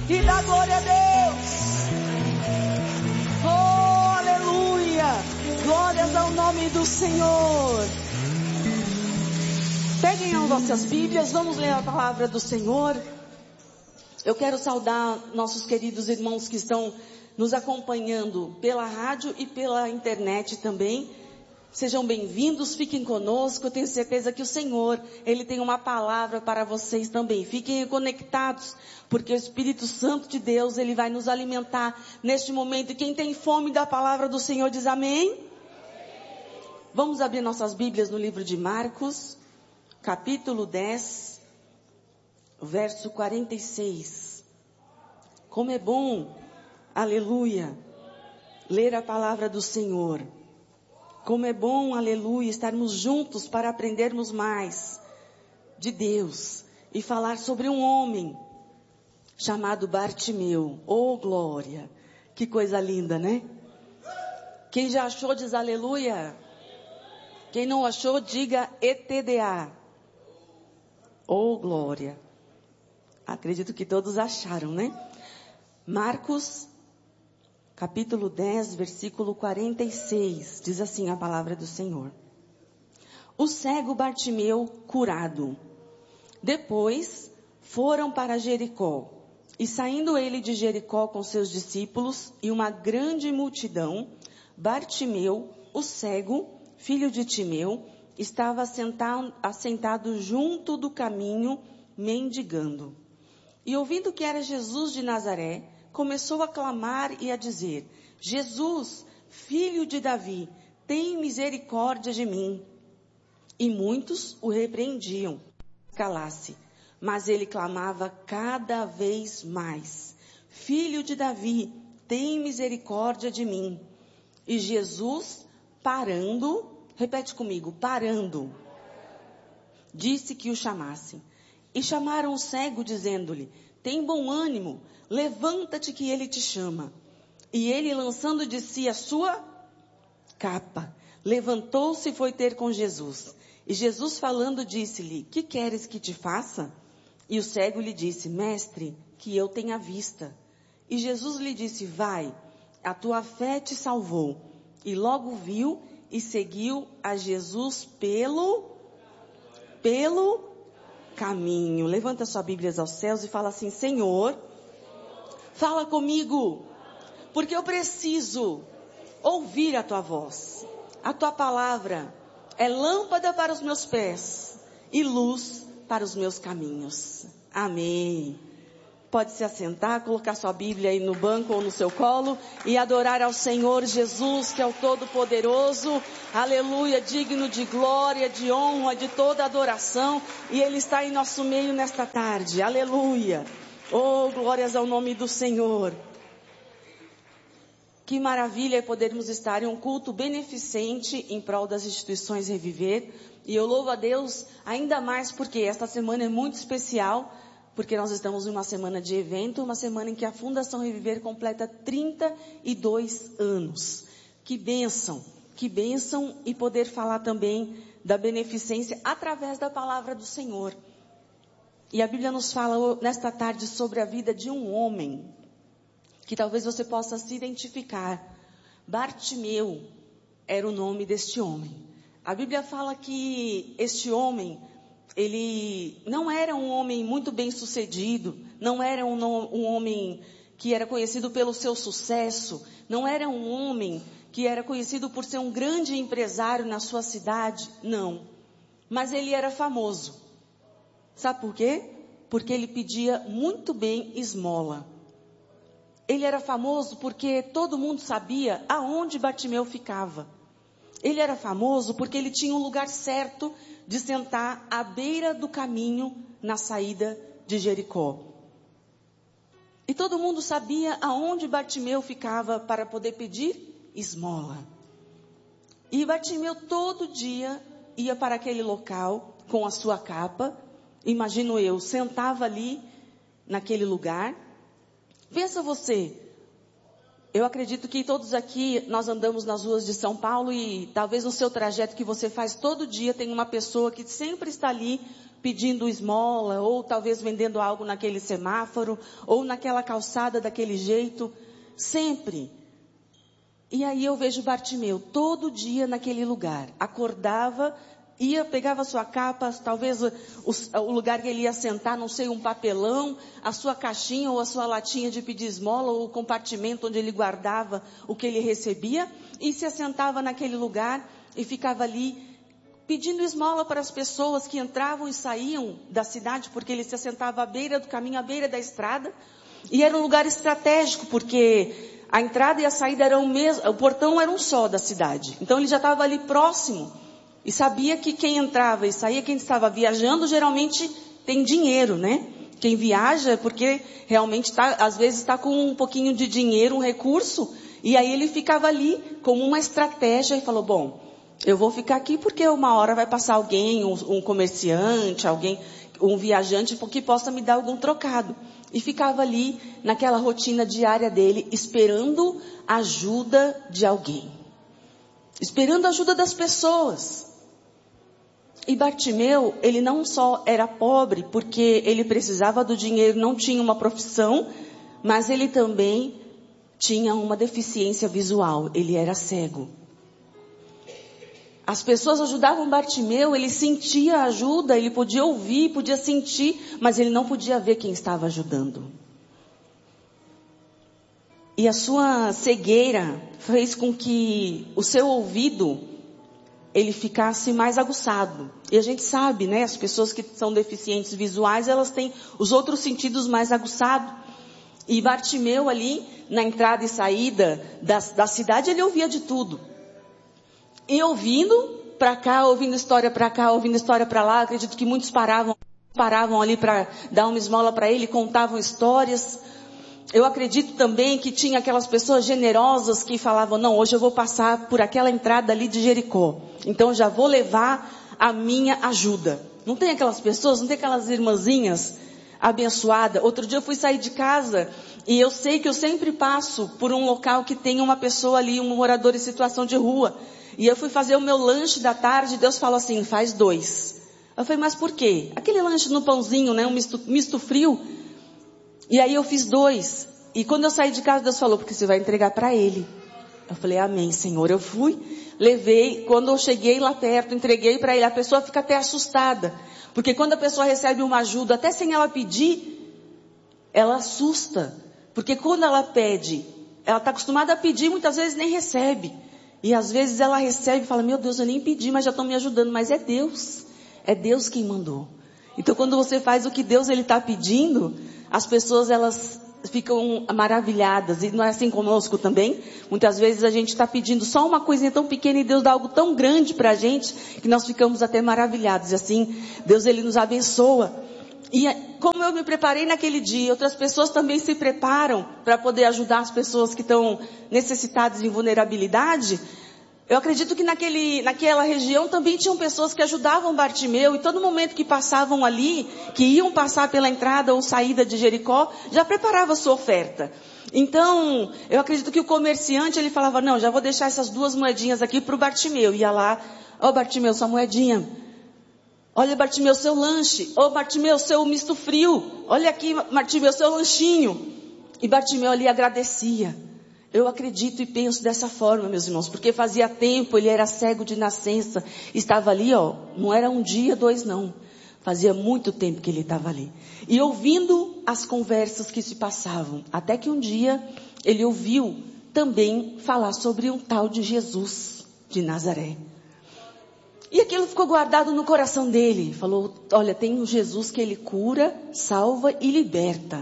e dá glória a Deus. Oh, aleluia. Glórias ao nome do Senhor. Peguem as vossas Bíblias, vamos ler a palavra do Senhor. Eu quero saudar nossos queridos irmãos que estão nos acompanhando pela rádio e pela internet também. Sejam bem-vindos, fiquem conosco. Eu tenho certeza que o Senhor, Ele tem uma palavra para vocês também. Fiquem conectados, porque o Espírito Santo de Deus, Ele vai nos alimentar neste momento. E quem tem fome da palavra do Senhor diz amém. Vamos abrir nossas Bíblias no livro de Marcos, capítulo 10, verso 46. Como é bom, aleluia, ler a palavra do Senhor. Como é bom, aleluia, estarmos juntos para aprendermos mais de Deus e falar sobre um homem chamado Bartimeu. Oh, glória! Que coisa linda, né? Quem já achou diz aleluia. Quem não achou, diga ETDA. Oh, glória! Acredito que todos acharam, né? Marcos capítulo 10, versículo 46, diz assim a palavra do Senhor. O cego Bartimeu curado. Depois foram para Jericó. E saindo ele de Jericó com seus discípulos e uma grande multidão, Bartimeu, o cego, filho de Timeu, estava assentado junto do caminho, mendigando. E ouvindo que era Jesus de Nazaré, começou a clamar e a dizer: Jesus, filho de Davi, tem misericórdia de mim. E muitos o repreendiam, calasse. Mas ele clamava cada vez mais: Filho de Davi, tem misericórdia de mim. E Jesus, parando, repete comigo, parando, disse que o chamassem. E chamaram o cego, dizendo-lhe: tem bom ânimo, levanta-te que ele te chama. E ele, lançando de si a sua capa, levantou-se e foi ter com Jesus. E Jesus falando disse-lhe: que queres que te faça? E o cego lhe disse: mestre, que eu tenha vista. E Jesus lhe disse: vai, a tua fé te salvou. E logo viu e seguiu a Jesus pelo caminho. Levanta sua Bíblia aos céus e fala assim: Senhor, fala comigo, porque eu preciso ouvir a tua voz. A tua palavra é lâmpada para os meus pés e luz para os meus caminhos. Amém. Pode se assentar, colocar sua Bíblia aí no banco ou no seu colo e adorar ao Senhor Jesus, que é o Todo-Poderoso. Aleluia, digno de glória, de honra, de toda adoração. E Ele está em nosso meio nesta tarde. Aleluia. Oh, glórias ao nome do Senhor. Que maravilha é podermos estar em um culto beneficente em prol das instituições Reviver. E eu louvo a Deus ainda mais porque esta semana é muito especial, porque nós estamos em uma semana de evento, uma semana em que a Fundação Reviver completa 32 anos. Que bênção e poder falar também da beneficência através da palavra do Senhor. E a Bíblia nos fala nesta tarde sobre a vida de um homem, que talvez você possa se identificar. Bartimeu era o nome deste homem. A Bíblia fala que este homem, ele não era um homem muito bem sucedido, não era um homem que era conhecido pelo seu sucesso, não era um homem que era conhecido por ser um grande empresário na sua cidade, não. Mas ele era famoso. Sabe por quê? Porque ele pedia muito bem esmola. Ele era famoso porque todo mundo sabia aonde Bartimeu ficava. Ele era famoso porque ele tinha um lugar certo de sentar à beira do caminho na saída de Jericó. E todo mundo sabia aonde Bartimeu ficava para poder pedir esmola. E Bartimeu todo dia ia para aquele local com a sua capa, imagino eu, sentava ali naquele lugar. Pensa você, Eu acredito que todos aqui, nós andamos nas ruas de São Paulo e talvez no seu trajeto que você faz todo dia tem uma pessoa que sempre está ali pedindo esmola, ou talvez vendendo algo naquele semáforo, ou naquela calçada daquele jeito, sempre. E aí eu vejo Bartimeu todo dia naquele lugar, acordava, pegava a sua capa, talvez o lugar que ele ia sentar, não sei, um papelão, a sua caixinha ou a sua latinha de pedir esmola, ou o compartimento onde ele guardava o que ele recebia, e se assentava naquele lugar e ficava ali pedindo esmola para as pessoas que entravam e saíam da cidade, porque ele se assentava à beira do caminho, à beira da estrada, e era um lugar estratégico, porque a entrada e a saída eram o mesmo, o portão era um só da cidade, então ele já estava ali próximo, e sabia que quem entrava e saía, quem estava viajando, geralmente tem dinheiro, né? Quem viaja é porque realmente às vezes está com um pouquinho de dinheiro, um recurso, e aí ele ficava ali como uma estratégia e falou, bom, eu vou ficar aqui porque uma hora vai passar alguém, um comerciante, um viajante, que possa me dar algum trocado. E ficava ali naquela rotina diária dele, esperando a ajuda de alguém. Esperando a ajuda das pessoas. E Bartimeu, ele não só era pobre porque ele precisava do dinheiro, não tinha uma profissão, mas ele também tinha uma deficiência visual, ele era cego. As pessoas ajudavam Bartimeu, ele sentia a ajuda, ele podia ouvir, podia sentir, mas ele não podia ver quem estava ajudando. E a sua cegueira fez com que o seu ouvido, ele ficasse mais aguçado. E a gente sabe, né, as pessoas que são deficientes visuais, elas têm os outros sentidos mais aguçados. E Bartimeu ali, na entrada e saída da cidade, ele ouvia de tudo. E ouvindo para cá, ouvindo história para cá, ouvindo história para lá, acredito que muitos paravam ali para dar uma esmola para ele, contavam histórias. Eu acredito também que tinha aquelas pessoas generosas que falavam, não, hoje eu vou passar por aquela entrada ali de Jericó, então já vou levar a minha ajuda. Não tem aquelas pessoas, não tem aquelas irmãzinhas abençoadas? Outro dia eu fui sair de casa e eu sei que eu sempre passo por um local que tem uma pessoa ali, um morador em situação de rua. E eu fui fazer o meu lanche da tarde, Deus falou assim, faz 2. Eu falei, mas por quê? Aquele lanche no pãozinho, né, um misto frio. E aí eu fiz 2. E quando eu saí de casa, Deus falou, porque você vai entregar para ele. Eu falei, amém, Senhor. Eu fui, levei, quando eu cheguei lá perto, entreguei para ele. A pessoa fica até assustada. Porque quando a pessoa recebe uma ajuda, até sem ela pedir, ela assusta. Porque quando ela pede, ela está acostumada a pedir, muitas vezes nem recebe. E às vezes ela recebe e fala, meu Deus, eu nem pedi, mas já estão me ajudando. Mas é Deus quem mandou. Então quando você faz o que Deus ele está pedindo, as pessoas elas ficam maravilhadas. E não é assim conosco também? Muitas vezes a gente está pedindo só uma coisinha tão pequena e Deus dá algo tão grande para a gente, que nós ficamos até maravilhados. E assim, Deus ele nos abençoa. E como eu me preparei naquele dia, outras pessoas também se preparam para poder ajudar as pessoas que estão necessitadas em vulnerabilidade. Eu acredito que naquela região também tinham pessoas que ajudavam Bartimeu, e todo momento que passavam ali, que iam passar pela entrada ou saída de Jericó, já preparava a sua oferta. Então, eu acredito que o comerciante, ele falava, não, já vou deixar essas 2 moedinhas aqui para o Bartimeu. Ia lá, ó Bartimeu, sua moedinha. Olha, Bartimeu, seu lanche. Ô, Bartimeu, seu misto frio. Olha aqui, Bartimeu, seu lanchinho. E Bartimeu ali agradecia. Eu acredito e penso dessa forma, meus irmãos, porque fazia tempo, ele era cego de nascença. Estava ali, ó, não era 1 dia, 2 não. Fazia muito tempo que ele estava ali. E ouvindo as conversas que se passavam. Até que um dia, ele ouviu também falar sobre um tal de Jesus de Nazaré. E aquilo ficou guardado no coração dele. Falou, olha, tem um Jesus que ele cura, salva e liberta.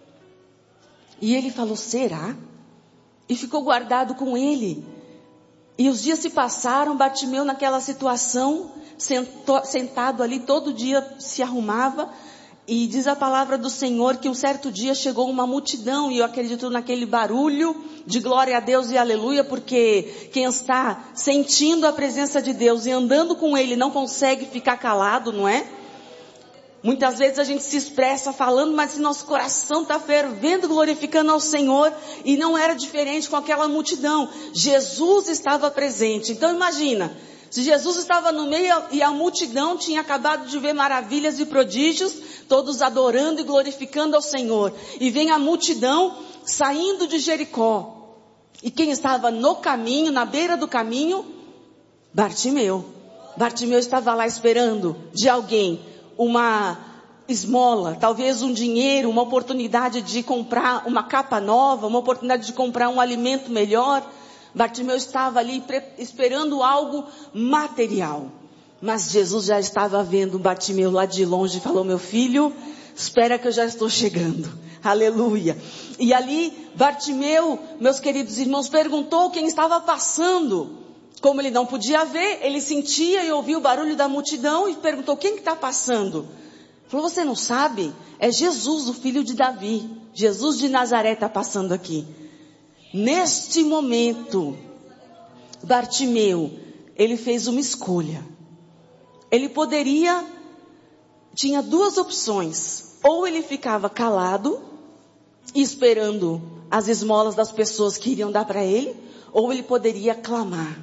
E ele falou, será? E ficou guardado com ele. E os dias se passaram, Bartimeu naquela situação, sentado ali, todo dia se arrumava. E diz a palavra do Senhor que um certo dia chegou uma multidão, e eu acredito naquele barulho de glória a Deus e aleluia, porque quem está sentindo a presença de Deus e andando com Ele não consegue ficar calado, não é? Muitas vezes a gente se expressa falando, mas se nosso coração está fervendo, glorificando ao Senhor, e não era diferente com aquela multidão. Jesus estava presente. Então imagina, se Jesus estava no meio e a multidão tinha acabado de ver maravilhas e prodígios, todos adorando e glorificando ao Senhor. E vem a multidão saindo de Jericó. E quem estava no caminho, na beira do caminho? Bartimeu. Bartimeu estava lá esperando de alguém uma esmola, talvez um dinheiro, uma oportunidade de comprar uma capa nova, uma oportunidade de comprar um alimento melhor. Bartimeu estava ali esperando algo material. Mas Jesus já estava vendo Bartimeu lá de longe e falou: meu filho, espera que eu já estou chegando. Aleluia. E ali Bartimeu, meus queridos irmãos, perguntou quem estava passando. Como ele não podia ver, ele sentia e ouvia o barulho da multidão e perguntou: quem que está passando? Falou: você não sabe? É Jesus, o filho de Davi. Jesus de Nazaré está passando aqui. Neste momento, Bartimeu, ele fez uma escolha. Ele tinha duas opções. Ou ele ficava calado, esperando as esmolas das pessoas que iriam dar para ele, ou ele poderia clamar.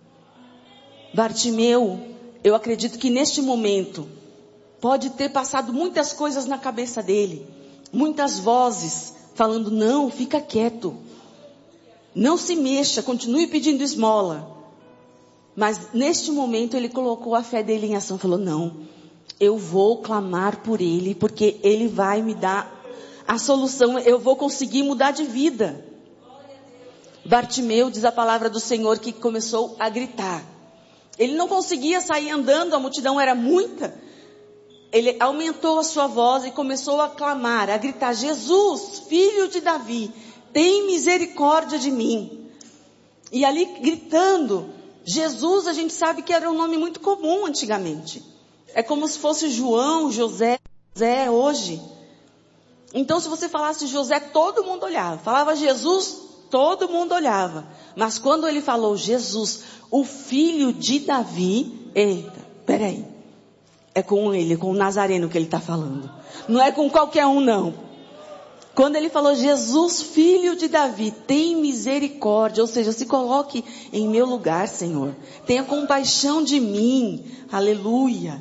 Bartimeu, eu acredito que neste momento, pode ter passado muitas coisas na cabeça dele. Muitas vozes falando: não, fica quieto. Não se mexa, continue pedindo esmola. Mas neste momento ele colocou a fé dele em ação. Falou: não, eu vou clamar por ele, porque ele vai me dar a solução. Eu vou conseguir mudar de vida. Bartimeu, diz a palavra do Senhor, que começou a gritar. Ele não conseguia sair andando, a multidão era muita. Ele aumentou a sua voz e começou a clamar, a gritar: Jesus, filho de Davi, tem misericórdia de mim. E ali gritando, Jesus, a gente sabe que era um nome muito comum antigamente. É como se fosse João, José hoje. Então se você falasse José, todo mundo olhava. Falava Jesus, todo mundo olhava. Mas quando ele falou Jesus, o filho de Davi, eita, peraí. É com ele, com o Nazareno que ele está falando. Não é com qualquer um, não. Quando ele falou: Jesus, filho de Davi, tem misericórdia. Ou seja, se coloque em meu lugar, Senhor. Tenha compaixão de mim. Aleluia.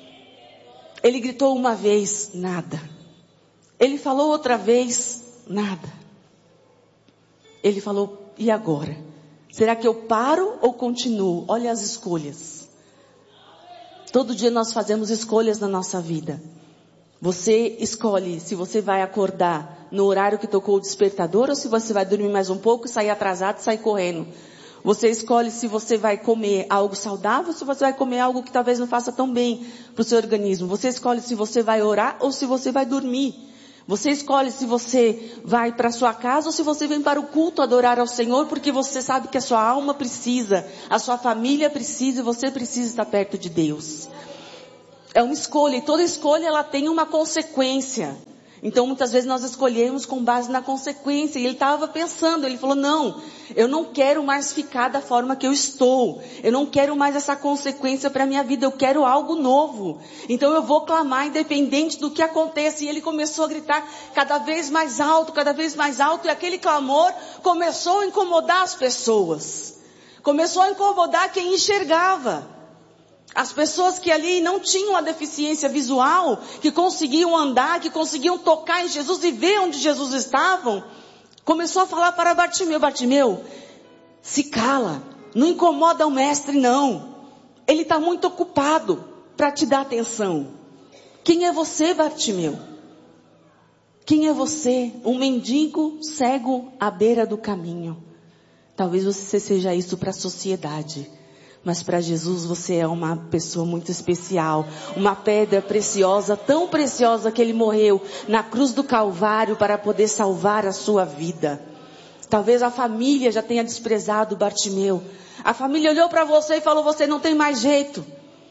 Ele gritou uma vez: nada. Ele falou outra vez: nada. Ele falou: e agora? Será que eu paro ou continuo? Olha as escolhas. Todo dia nós fazemos escolhas na nossa vida. Você escolhe se você vai acordar no horário que tocou o despertador, ou se você vai dormir mais um pouco e sair atrasado e sair correndo. Você escolhe se você vai comer algo saudável, ou se você vai comer algo que talvez não faça tão bem para o seu organismo. Você escolhe se você vai orar ou se você vai dormir. Você escolhe se você vai para a sua casa ou se você vem para o culto adorar ao Senhor, porque você sabe que a sua alma precisa, a sua família precisa e você precisa estar perto de Deus. É uma escolha, e toda escolha ela tem uma consequência. Então muitas vezes nós escolhemos com base na consequência. E ele estava pensando, ele falou: não, eu não quero mais ficar da forma que eu estou. Eu não quero mais essa consequência para a minha vida, eu quero algo novo. Então eu vou clamar independente do que aconteça. E ele começou a gritar cada vez mais alto, e aquele clamor começou a incomodar as pessoas. Começou a incomodar quem enxergava. As pessoas que ali não tinham a deficiência visual, que conseguiam andar, que conseguiam tocar em Jesus e ver onde Jesus estava, começou a falar para Bartimeu: Bartimeu, se cala, não incomoda o mestre não. Ele está muito ocupado para te dar atenção. Quem é você, Bartimeu? Quem é você? Um mendigo cego à beira do caminho. Talvez você seja isso para a sociedade. Mas para Jesus você é uma pessoa muito especial, uma pedra preciosa, tão preciosa que ele morreu na cruz do Calvário para poder salvar a sua vida. Talvez a família já tenha desprezado Bartimeu. A família olhou para você e falou: você não tem mais jeito.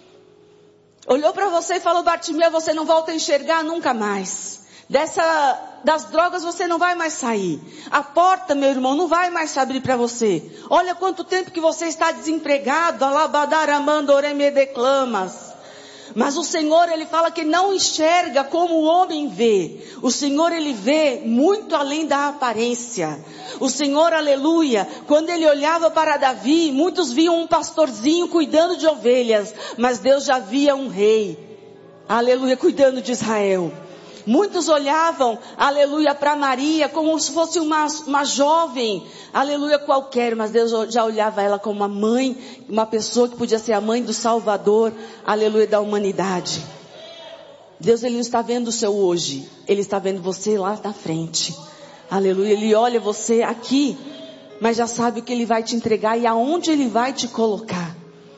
Olhou para você e falou: Bartimeu, você não volta a enxergar nunca mais. Das drogas você não vai mais sair. A porta, meu irmão, não vai mais se abrir para você. Olha quanto tempo que você está desempregado. Alabadaramando oreme declamas. Mas o Senhor, Ele fala que não enxerga como o homem vê. O Senhor, Ele vê muito além da aparência. O Senhor, aleluia, quando Ele olhava para Davi, muitos viam um pastorzinho cuidando de ovelhas. Mas Deus já via um rei, aleluia, cuidando de Israel. Muitos olhavam, aleluia, para Maria como se fosse uma jovem, aleluia, qualquer. Mas Deus já olhava ela como uma mãe, uma pessoa que podia ser a mãe do Salvador, aleluia, da humanidade. Deus, Ele não está vendo o seu hoje, Ele está vendo você lá na frente. Aleluia, Ele olha você aqui, mas já sabe o que Ele vai te entregar e aonde Ele vai te colocar.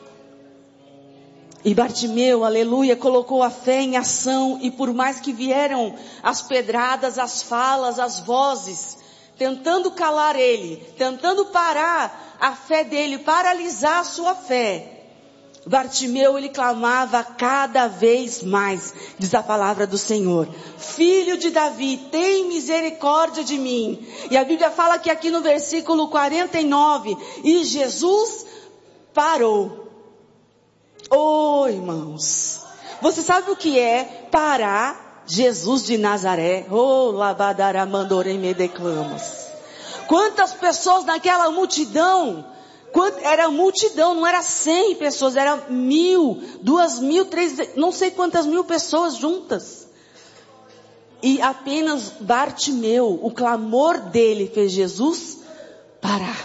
E Bartimeu, aleluia, colocou a fé em ação, e por mais que vieram as pedradas, as falas, as vozes, tentando calar ele, tentando parar a fé dele, paralisar a sua fé, Bartimeu, ele clamava cada vez mais, diz a palavra do Senhor: Filho de Davi, tem misericórdia de mim. E a Bíblia fala que aqui no versículo 49, e Jesus parou. Oh, irmãos, você sabe o que é parar Jesus de Nazaré? Oh, labadaramandorei me declamas. Quantas pessoas naquela multidão? Era multidão, não era 100 pessoas, era 1.000, 2.000, 3.000, não sei quantas mil pessoas juntas. E apenas Bartimeu, o clamor dele fez Jesus parar.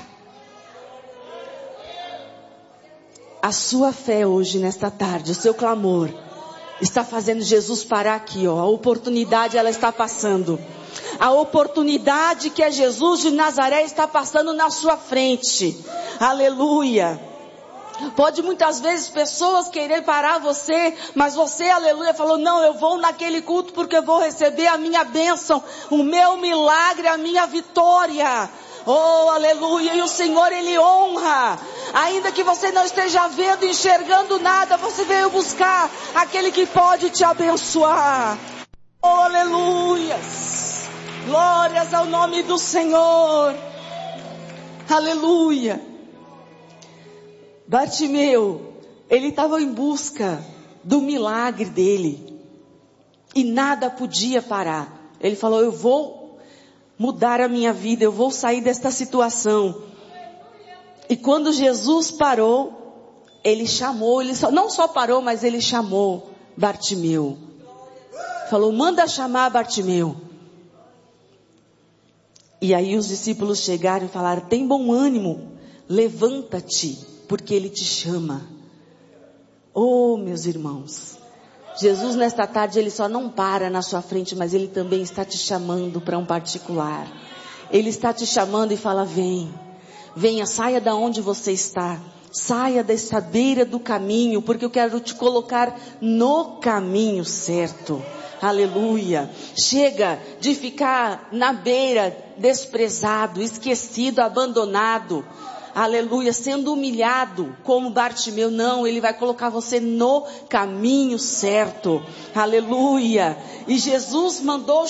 A sua fé hoje, nesta tarde, o seu clamor, está fazendo Jesus parar aqui, ó. A oportunidade, ela está passando. A oportunidade que é Jesus de Nazaré está passando na sua frente. Aleluia. Pode muitas vezes pessoas querer parar você, mas você, aleluia, falou: não, eu vou naquele culto porque eu vou receber a minha bênção, o meu milagre, a minha vitória. Oh, aleluia, e o Senhor, Ele honra. Ainda que você não esteja vendo, enxergando nada, você veio buscar aquele que pode te abençoar. Oh, aleluias. Glórias ao nome do Senhor. Aleluia. Bartimeu, ele estava em busca do milagre dele. E nada podia parar. Ele falou: eu vou mudar a minha vida, eu vou sair desta situação. E quando Jesus parou, Ele chamou, não só parou, mas Ele chamou Bartimeu. Falou: manda chamar Bartimeu. E aí os discípulos chegaram e falaram: tem bom ânimo, levanta-te, porque Ele te chama. Oh, meus irmãos, Jesus nesta tarde, Ele só não para na sua frente, mas Ele também está te chamando para um particular. Ele está te chamando e fala: vem, venha, saia da onde você está. Saia dessa beira do caminho, porque eu quero te colocar no caminho certo. Aleluia. Chega de ficar na beira, desprezado, esquecido, abandonado. Aleluia, sendo humilhado como Bartimeu. Não, Ele vai colocar você no caminho certo. Aleluia. E Jesus mandou